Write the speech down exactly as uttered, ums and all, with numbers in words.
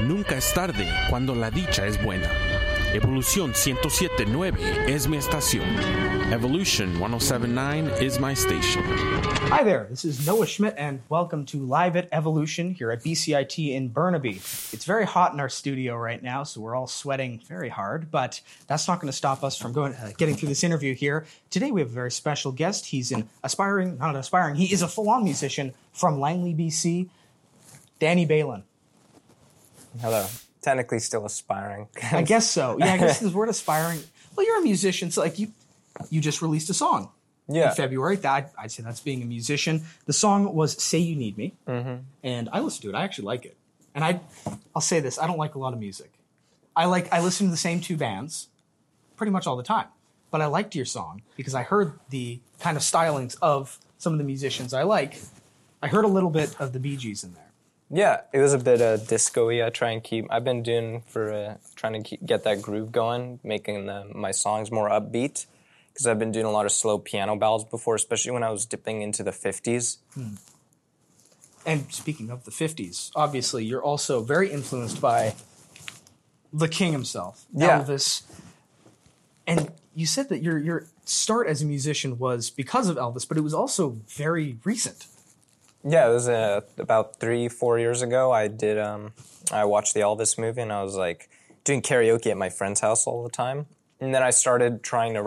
Nunca es tarde cuando la dicha es buena. Evolución ciento siete punto nueve es mi estación. Evolution one oh seven point nine is my station. Hi there, this is Noah Schmidt, and welcome to Live at Evolution here at B C I T in Burnaby. It's very hot in our studio right now, so we're all sweating very hard, but that's not going to stop us from going, uh, getting through this interview here. Today we have a very special guest. He's an aspiring, not an aspiring, he is a full-on musician from Langley, B C, Danny Balin. Hello. Technically still aspiring. I guess so. Yeah, I guess the word aspiring. Well, you're a musician, so like you, you just released a song. Yeah. In February. That I'd say that's being a musician. The song was "Say You Need Me," Mm-hmm. and I listened to it. I actually like it. And I, I'll say this: I don't like a lot of music. I like I listen to the same two bands, pretty much all the time. But I liked your song because I heard the kind of stylings of some of the musicians I like. I heard a little bit of the Bee Gees in there. Yeah, it was a bit uh, disco-y. I try and keep. I've been doing for uh, trying to keep, get that groove going, making the, my songs more upbeat. Because I've been doing a lot of slow piano ballads before, especially when I was dipping into the fifties. Hmm. And speaking of the fifties, obviously you're also very influenced by the king himself, yeah. Elvis. And you said that your your start as a musician was because of Elvis, but it was also very recent. Yeah, it was uh, about three, four years ago. I did. Um, I watched the Elvis movie, and I was like doing karaoke at my friend's house all the time. And then I started trying to